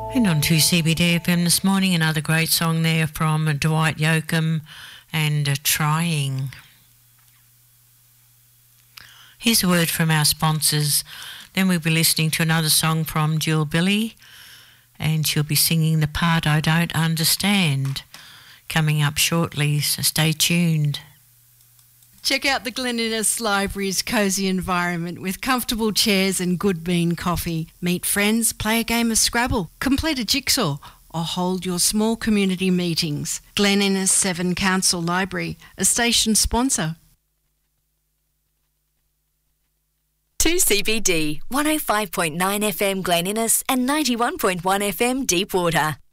And on 2CBD FM this morning, another great song there from Dwight Yoakam and Trying. Here's a word from our sponsors. Then we'll be listening to another song from Jill Billy, and she'll be singing The Part I Don't Understand coming up shortly, so stay tuned. Check out the Glen Innes Library's cosy environment with comfortable chairs and good bean coffee. Meet friends, play a game of Scrabble, complete a jigsaw, or hold your small community meetings. Glen Innes 7 Council Library, a station sponsor. 2CBD, 105.9 FM Glen Innes and 91.1 FM Deepwater.